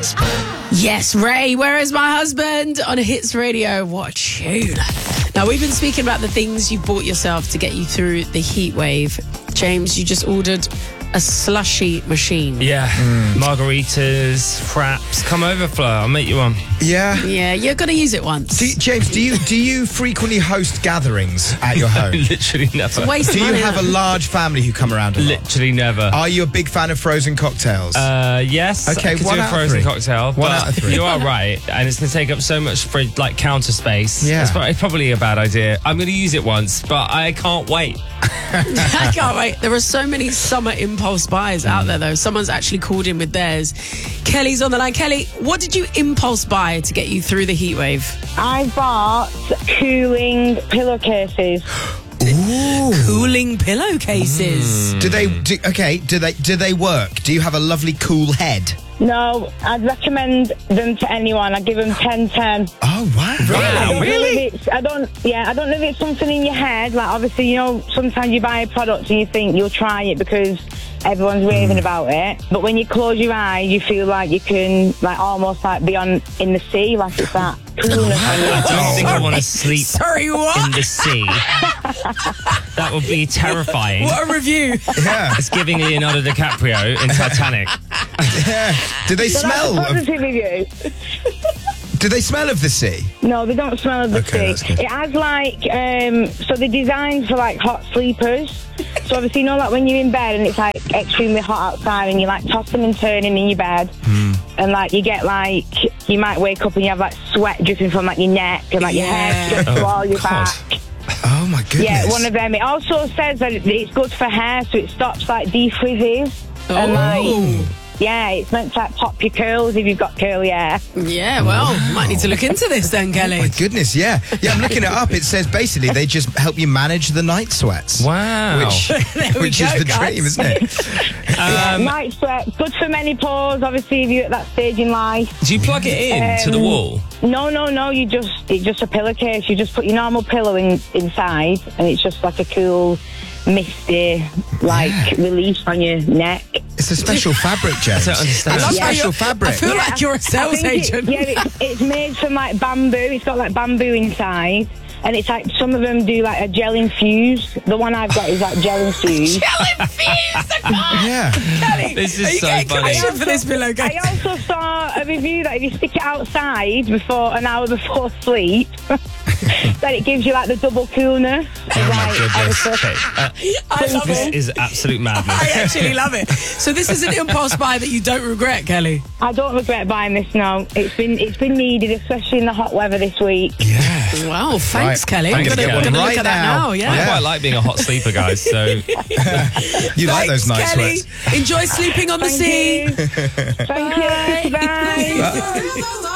Yes, Ray, where is my husband? On Hits Radio. What a tune. Now, we've been speaking about the things you bought yourself to get you through the heat wave. James, you just ordered a slushy machine. Yeah. Margaritas, fraps. Come over, Flo. I'll make you one. Yeah. Yeah, you're going to use it once. James, do you frequently host gatherings at your home? Literally never. Waste Do you money, have a though. large family who come around a lot? Literally never. Are you a big fan of frozen cocktails? Yes. Okay, I could one do a out of frozen three. cocktail. One but out of three. You are right, and it's going to take up so much for counter space. Yeah. It's probably a bad idea. I'm going to use it once, but I can't wait. I can't wait. There are so many summer impulse buys out there, though. Someone's actually called in with theirs. Kelly's on the line. Kelly, what did you impulse buy to get you through the heat wave? I bought cooling pillowcases. Ooh. Cooling pillowcases. Do they work? Do you have a lovely cool head? No, I'd recommend them to anyone. I'd give them 10/10. Oh wow! I don't know if it's something in your head. Like, obviously, you know, sometimes you buy a product and you think you'll try it because everyone's raving about it. But when you close your eyes, you feel like you can, like, almost like be in the sea, like it's that coolness. I don't think I want to sleep Sorry, what? in the sea. That would be terrifying. What a review. Yeah. It's giving Leonardo DiCaprio in Titanic. Yeah. Do they So smell? that's a positive review. Do they smell of the sea? No, they don't smell of the Okay, that's sea. good. It has like, so they're designed for like hot sleepers. So obviously, you know, like when you're in bed and it's like extremely hot outside and you're like tossing and turning in your bed, and like you get like, you might wake up and you have like sweat dripping from like your neck and like your hair stripped to all your God. back. Oh my goodness! Yeah, one of them. It also says that it's good for hair, so it stops like defrizzes. And like, yeah, it's meant to like pop your curls if you've got curly hair. Yeah, well, might need to look into this then, Kelly. My goodness, yeah. I'm looking it up. It says basically they just help you manage the night sweats. Wow. Which is the dream, isn't it? Night sweat, good for menopause, obviously, if you're at that stage in life. Do you plug it in to the wall? No, it's just a pillowcase. You just put your normal pillow inside, and it's just like a cool, misty, relief on your neck. It's a special fabric, James. I don't understand. It's a Yeah. special fabric. I feel like you're a sales agent. It's made from like bamboo. It's got like bamboo inside. And it's like, some of them do like a gel infused. The one I've got is like gel infused. Yeah. Kelly, This is are you so getting funny. commission for this pillowcase? I also saw a review that if you stick it outside an hour before sleep, that it gives you like the double coolness. Oh my goodness. Okay. I love This it. is absolute madness. I actually love it. So this is an impulse buy that you don't regret, Kelly? I don't regret buying this now. It's been needed, especially in the hot weather this week. Yeah. Wow, thanks, Right. Kelly. Thanks, I'm get going one to look right at that now. now. Yeah. I quite like being a hot sleeper, guys, so... You like those night Kelly. sweats? Enjoy sleeping on the sea. Thank you. Bye.